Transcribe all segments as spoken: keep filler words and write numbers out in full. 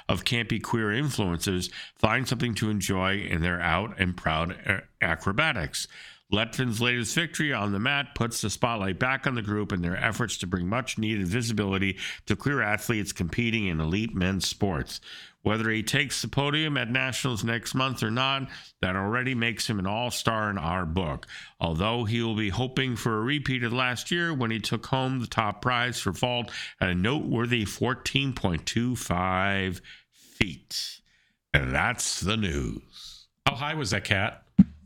of campy queer influencers find something to enjoy in their out and proud acrobatics. Letvin's latest victory on the mat puts the spotlight back on the group in their efforts to bring much-needed visibility to queer athletes competing in elite men's sports. Whether he takes the podium at Nationals next month or not, that already makes him an all-star in our book, although he will be hoping for a repeat of last year when he took home the top prize for vault at a noteworthy fourteen point two five feet. And that's the news. How high was that cat?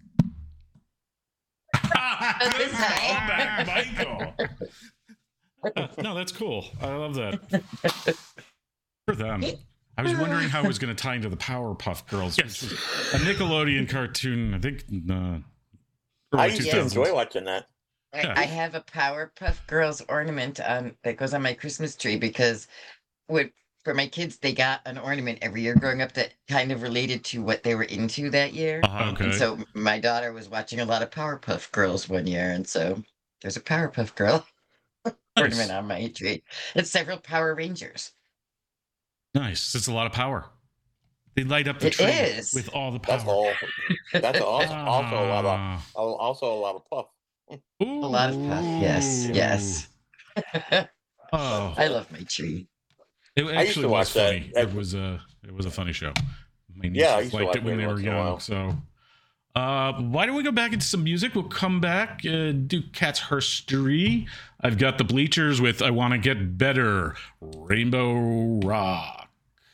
Good callback, Michael. Uh, no, that's cool. I love that. For them. I was wondering how it was going to tie into the Powerpuff Girls, Yes. which was a Nickelodeon cartoon, I think. Uh, I early used two to thousands. enjoy watching that. I, Yeah. I have a Powerpuff Girls ornament um, that goes on my Christmas tree because with, for my kids, they got an ornament every year growing up that kind of related to what they were into that year. Uh-huh. Okay. And so my daughter was watching a lot of Powerpuff Girls one year, and so there's a Powerpuff Girl ornament on my tree. It's several Power Rangers. Nice. It's a lot of power. They light up the It tree is. with all the power. That's all. That's also, also a lot of Ah. also a lot of puff. A lot of puff. Yes, Ooh. yes. Oh, I love my tree. it I used actually to was watch that. funny. It was a it was a funny show. My nieces Yeah, I used to liked watch it when it they were once in a young. while. So, uh, why don't we go back into some music? We'll come back and do Cat's Herstory. I've got the Bleachers with "I Want to Get Better," Rainbow Rock.